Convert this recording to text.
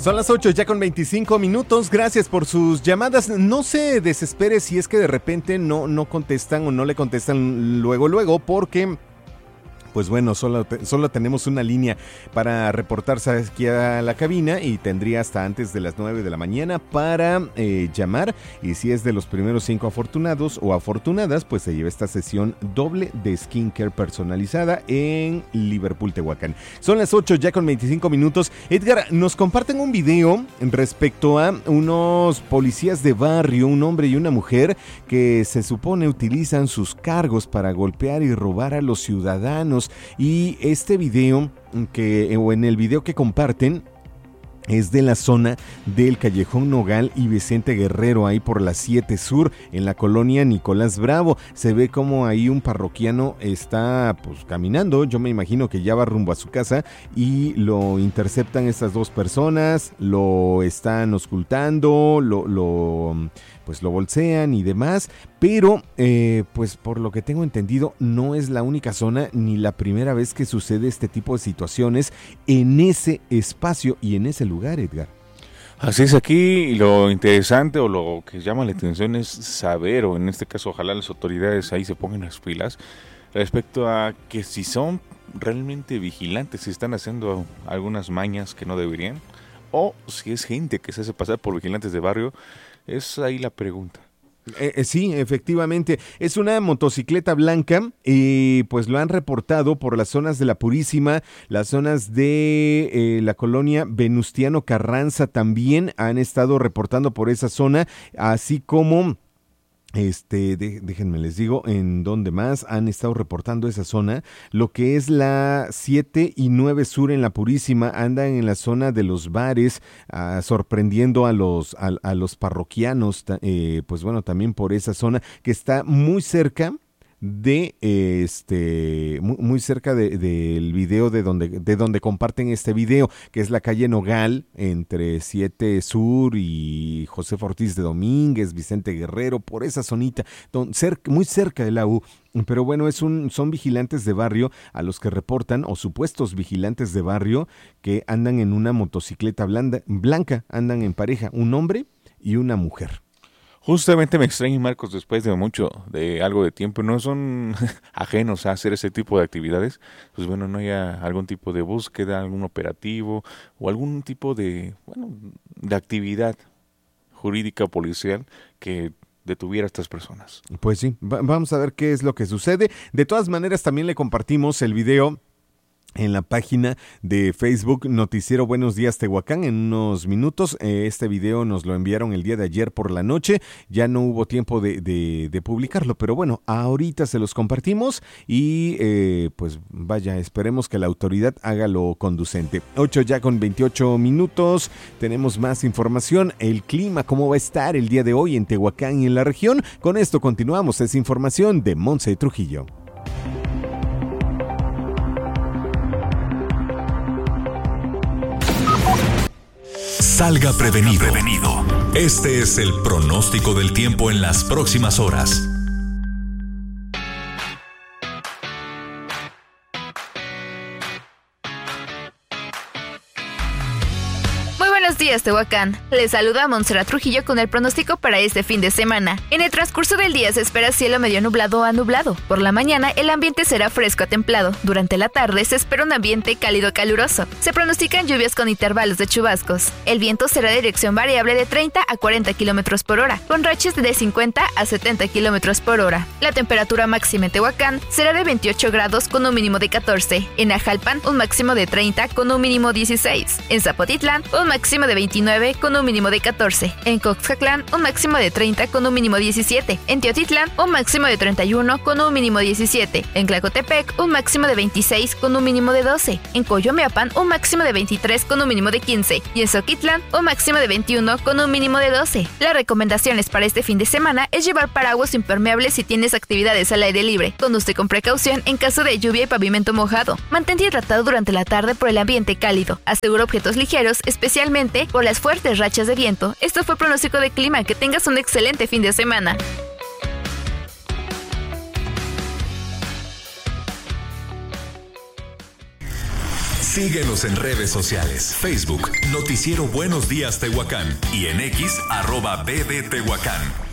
Son las 8 ya con 25 minutos. Gracias por sus llamadas. No se desespere si es que de repente no contestan o no le contestan luego, porque... Pues bueno, solo tenemos una línea para reportarse aquí a la cabina y tendría hasta antes de las 9 de la mañana para llamar. Y si es de los primeros 5 afortunados o afortunadas, pues se lleva esta sesión doble de skincare personalizada en Liverpool, Tehuacán. Son las 8 ya con 25 minutos. Edgar, nos comparten un video respecto a unos policías de barrio, un hombre y una mujer, que se supone utilizan sus cargos para golpear y robar a los ciudadanos. Y este video en el video que comparten es de la zona del Callejón Nogal y Vicente Guerrero, ahí por la 7 Sur, en la colonia Nicolás Bravo. Se ve como ahí un parroquiano está pues caminando, yo me imagino que ya va rumbo a su casa, y lo interceptan estas dos personas, lo están auscultando, pues lo bolsean y demás, pero pues por lo que tengo entendido no es la única zona ni la primera vez que sucede este tipo de situaciones en ese espacio y en ese lugar, Edgar. Así es, aquí lo interesante o lo que llama la atención es saber, o en este caso ojalá las autoridades ahí se pongan las pilas respecto a que si son realmente vigilantes, si están haciendo algunas mañas que no deberían, o si es gente que se hace pasar por vigilantes de barrio. Es ahí la pregunta. Sí, efectivamente. Es una motocicleta blanca y pues lo han reportado por las zonas de La Purísima, las zonas de la colonia Venustiano Carranza también han estado reportando por esa zona, así como... déjenme les digo en dónde más han estado reportando esa zona. Lo que es la 7 y 9 Sur en La Purísima, andan en la zona de los bares, sorprendiendo a los parroquianos, pues bueno, también por esa zona que está muy cerca de muy cerca del video de donde comparten este video, que es la calle Nogal entre 7 Sur y José Ortiz de Domínguez, Vicente Guerrero, por esa zonita, muy cerca de la U. Pero bueno, son vigilantes de barrio a los que reportan, o supuestos vigilantes de barrio, que andan en una motocicleta blanca, andan en pareja, un hombre y una mujer. Justamente me extraña, Marcos, después de algo de tiempo, no son ajenos a hacer ese tipo de actividades. Pues bueno, no haya algún tipo de búsqueda, algún operativo o algún tipo de actividad jurídica o policial que detuviera a estas personas. Pues sí, vamos a ver qué es lo que sucede. De todas maneras, también le compartimos el video en la página de Facebook Noticiero Buenos Días Tehuacán en unos minutos. Este video nos lo enviaron el día de ayer por la noche, ya no hubo tiempo de publicarlo, pero bueno, ahorita se los compartimos y pues vaya, esperemos que la autoridad haga lo conducente. 8 ya con 28 minutos, tenemos más información, el clima, cómo va a estar el día de hoy en Tehuacán y en la región. Con esto continuamos, es información de Montse Trujillo. Salga prevenido. Este es el pronóstico del tiempo en las próximas horas. Buenos días, Tehuacán. Les saluda Montserrat Trujillo con el pronóstico para este fin de semana. En el transcurso del día se espera cielo medio nublado a nublado. Por la mañana el ambiente será fresco a templado. Durante la tarde se espera un ambiente cálido caluroso. Se pronostican lluvias con intervalos de chubascos. El viento será de dirección variable de 30 a 40 km por hora, con rachas de 50 a 70 km por hora. La temperatura máxima en Tehuacán será de 28 grados con un mínimo de 14. En Ajalpan, un máximo de 30 con un mínimo 16. En Zapotitlán, un máximo de 29 con un mínimo de 14. En Coxcaclán, un máximo de 30 con un mínimo 17. En Teotitlán, un máximo de 31 con un mínimo 17. En Tlacotepec, un máximo de 26 con un mínimo de 12. En Coyomeapan, un máximo de 23 con un mínimo de 15. Y en Zoquitlán, un máximo de 21 con un mínimo de 12. Las recomendaciones para este fin de semana es llevar paraguas impermeables si tienes actividades al aire libre. Conduce con precaución en caso de lluvia y pavimento mojado. Mantente hidratado durante la tarde por el ambiente cálido. Asegura objetos ligeros, especialmente por las fuertes rachas de viento. Esto fue pronóstico de clima. Que tengas un excelente fin de semana. Síguenos en redes sociales. Facebook, Noticiero Buenos Días Tehuacán. Y en X, @BD Tehuacán.